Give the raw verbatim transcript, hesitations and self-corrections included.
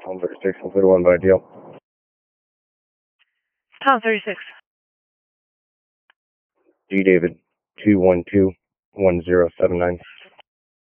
Tom thirty-six, one thirty-one by deal. Tom thirty-six. G David, two one two, one zero seven nine.